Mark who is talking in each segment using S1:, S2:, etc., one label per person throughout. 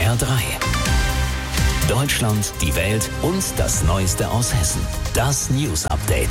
S1: HR3. Deutschland, die Welt und das Neueste aus Hessen. Das News Update.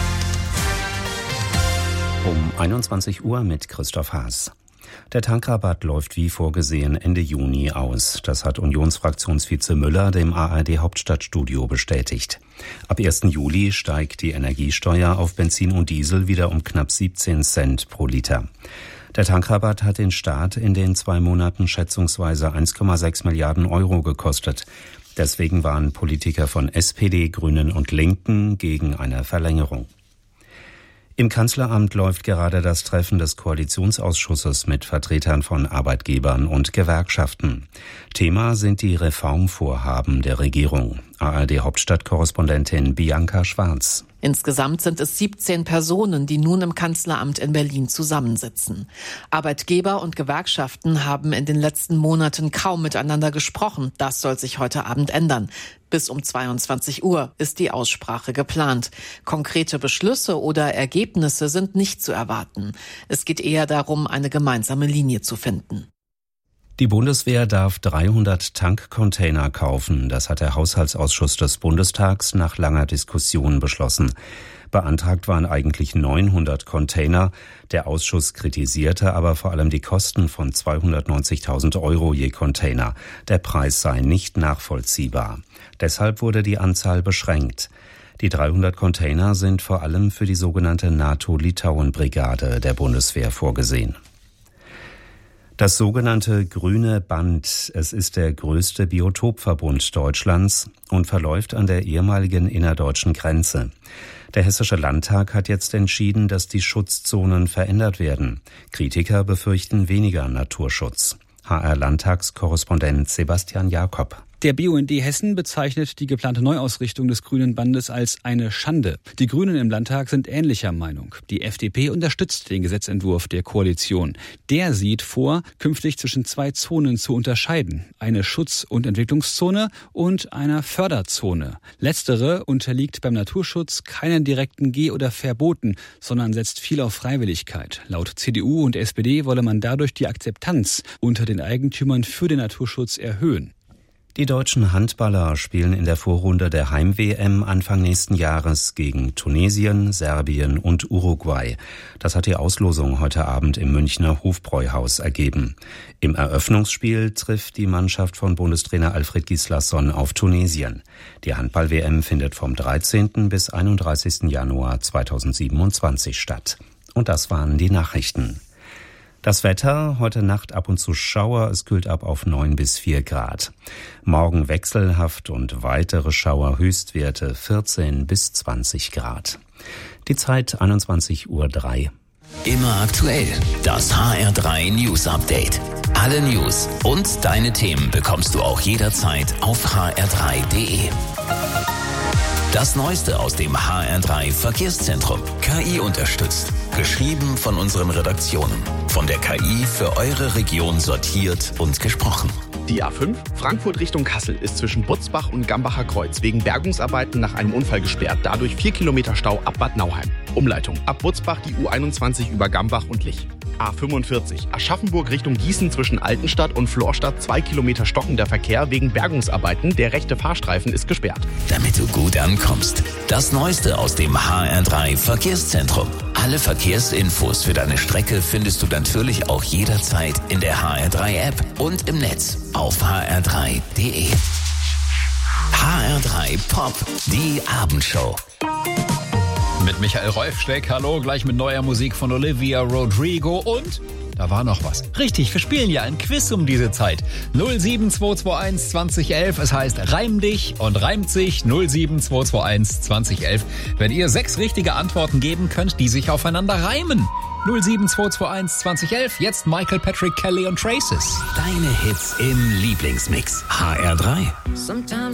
S2: Um 21 Uhr mit Christoph Haas. Der Tankrabatt läuft wie vorgesehen Ende Juni aus. Das hat Unionsfraktionsvize Müller dem ARD-Hauptstadtstudio bestätigt. Ab 1. Juli steigt die Energiesteuer auf Benzin und Diesel wieder um knapp 17 Cent pro Liter. Der Tankrabatt hat den Staat in den 2 Monaten schätzungsweise 1,6 Milliarden Euro gekostet. Deswegen waren Politiker von SPD, Grünen und Linken gegen eine Verlängerung. Im Kanzleramt läuft gerade das Treffen des Koalitionsausschusses mit Vertretern von Arbeitgebern und Gewerkschaften. Thema sind die Reformvorhaben der Regierung. ARD-Hauptstadtkorrespondentin Bianca Schwarz.
S3: Insgesamt sind es 17 Personen, die nun im Kanzleramt in Berlin zusammensitzen. Arbeitgeber und Gewerkschaften haben in den letzten Monaten kaum miteinander gesprochen. Das soll sich heute Abend ändern. Bis um 22 Uhr ist die Aussprache geplant. Konkrete Beschlüsse oder Ergebnisse sind nicht zu erwarten. Es geht eher darum, eine gemeinsame Linie zu finden.
S2: Die Bundeswehr darf 300 Tankcontainer kaufen. Das hat der Haushaltsausschuss des Bundestags nach langer Diskussion beschlossen. Beantragt waren eigentlich 900 Container. Der Ausschuss kritisierte aber vor allem die Kosten von 290.000 Euro je Container. Der Preis sei nicht nachvollziehbar. Deshalb wurde die Anzahl beschränkt. Die 300 Container sind vor allem für die sogenannte NATO-Litauen-Brigade der Bundeswehr vorgesehen. Das sogenannte Grüne Band, es ist der größte Biotopverbund Deutschlands und verläuft an der ehemaligen innerdeutschen Grenze. Der Hessische Landtag hat jetzt entschieden, dass die Schutzzonen verändert werden. Kritiker befürchten weniger Naturschutz. HR-Landtagskorrespondent Sebastian Jakob.
S4: Der BUND Hessen bezeichnet die geplante Neuausrichtung des Grünen Bandes als eine Schande. Die Grünen im Landtag sind ähnlicher Meinung. Die FDP unterstützt den Gesetzentwurf der Koalition. Der sieht vor, künftig zwischen 2 Zonen zu unterscheiden. Eine Schutz- und Entwicklungszone und einer Förderzone. Letztere unterliegt beim Naturschutz keinen direkten Geh- oder Verboten, sondern setzt viel auf Freiwilligkeit. Laut CDU und SPD wolle man dadurch die Akzeptanz unter den Eigentümern für den Naturschutz erhöhen.
S2: Die deutschen Handballer spielen in der Vorrunde der Heim-WM Anfang nächsten Jahres gegen Tunesien, Serbien und Uruguay. Das hat die Auslosung heute Abend im Münchner Hofbräuhaus ergeben. Im Eröffnungsspiel trifft die Mannschaft von Bundestrainer Alfred Gislason auf Tunesien. Die Handball-WM findet vom 13. bis 31. Januar 2027 statt. Und das waren die Nachrichten. Das Wetter, heute Nacht ab und zu Schauer, es kühlt ab auf 9 bis 4 Grad. Morgen wechselhaft und weitere Schauer, Höchstwerte 14 bis 20 Grad. Die Zeit 21:03 Uhr.
S1: Immer aktuell, das HR3 News Update. Alle News und deine Themen bekommst du auch jederzeit auf hr3.de. Das Neueste aus dem HR3 Verkehrszentrum. KI unterstützt. Geschrieben von unseren Redaktionen. Von der KI für eure Region sortiert und gesprochen.
S5: Die A5 Frankfurt Richtung Kassel ist zwischen Butzbach und Gambacher Kreuz wegen Bergungsarbeiten nach einem Unfall gesperrt. Dadurch 4 Kilometer Stau ab Bad Nauheim. Umleitung ab Butzbach die U21 über Gambach und Lich. A45 Aschaffenburg Richtung Gießen zwischen Altenstadt und Florstadt 2 Kilometer stockender Verkehr wegen Bergungsarbeiten. Der rechte Fahrstreifen ist gesperrt.
S1: Damit du gut ankommst. Das Neueste aus dem HR3 Verkehrszentrum. Alle Verkehrsinfos für deine Strecke findest du natürlich auch jederzeit in der HR3-App und im Netz auf hr3.de. HR3 Pop, die Abendshow.
S6: Mit Michael Rolfsteck, hallo, gleich mit neuer Musik von Olivia Rodrigo und da war noch was. Richtig, wir spielen ja ein Quiz um diese Zeit. 07221 2011, es heißt Reim dich und reimt sich 07221 2011. Wenn ihr 6 richtige Antworten geben könnt, die sich aufeinander reimen. 07221 2011, jetzt Michael, Patrick, Kelly und Traces.
S1: Deine Hits im Lieblingsmix. HR3.